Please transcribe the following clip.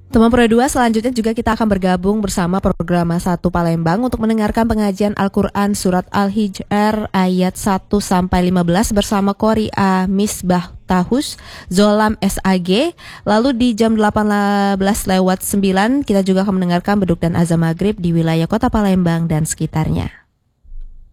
Teman Pro 2, selanjutnya juga kita akan bergabung bersama Programa 1 Palembang untuk mendengarkan pengajian Al-Quran Surat Al-Hijr ayat 1-15 bersama Qori A. Misbah Tahus, Zolam SAG. Lalu di jam 18:09 kita juga akan mendengarkan beduk dan azan maghrib di wilayah kota Palembang dan sekitarnya.